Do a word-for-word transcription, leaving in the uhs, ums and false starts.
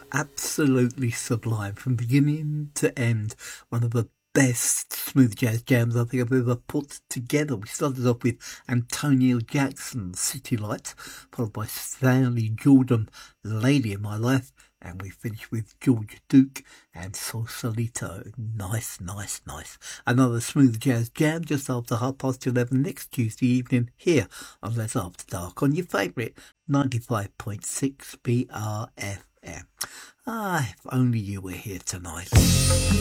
Absolutely sublime from beginning to end. One of the best smooth jazz jams I think I've ever put together. We started off with Antonio Jackson, City Lights, followed by Stanley Jordan, Lady in My Life, and we finished with George Duke and Sausalito. Nice, nice, nice. Another smooth jazz jam just after half past eleven next Tuesday evening here on Let's After Dark on your favourite ninety-five point six B R F M. Ah, if only you were here tonight.